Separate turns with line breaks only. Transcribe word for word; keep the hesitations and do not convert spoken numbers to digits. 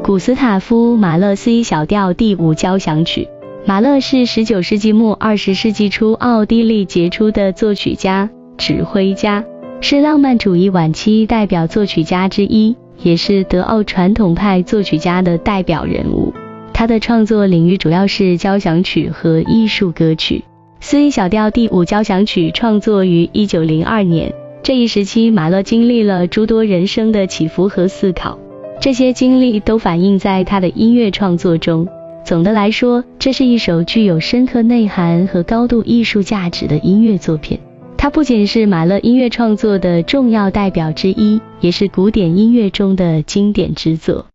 古斯塔夫·马勒 C 小调第五交响曲。马勒是十九世纪末二十世纪初奥地利杰出的作曲家、指挥家，是浪漫主义晚期代表作曲家之一，也是德奥传统派作曲家的代表人物。他的创作领域主要是交响曲和艺术歌曲。C 小调第五交响曲创作于一九零二年，这一时期马勒经历了诸多人生的起伏和思考，这些经历都反映在他的音乐创作中。总的来说，这是一首具有深刻内涵和高度艺术价值的音乐作品。它不仅是马勒音乐创作的重要代表之一，也是古典音乐中的经典之作。